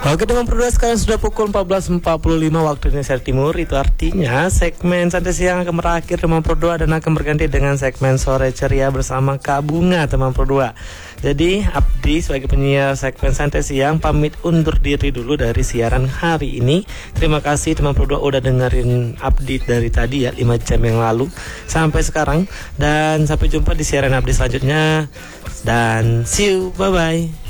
Oke teman berdua, sekarang sudah pukul 14.45 waktu Indonesia Timur. Itu artinya segmen Santai Siang akan berakhir teman berdua, dan akan berganti dengan segmen Sore Ceria bersama Kak Bunga teman berdua. Jadi Abdi sebagai penyiar segmen Santai Siang pamit undur diri dulu dari siaran hari ini. Terima kasih teman berdua udah dengerin Abdi dari tadi ya, 5 jam yang lalu sampai sekarang. Dan sampai jumpa di siaran Abdi selanjutnya. Dan see you, bye bye.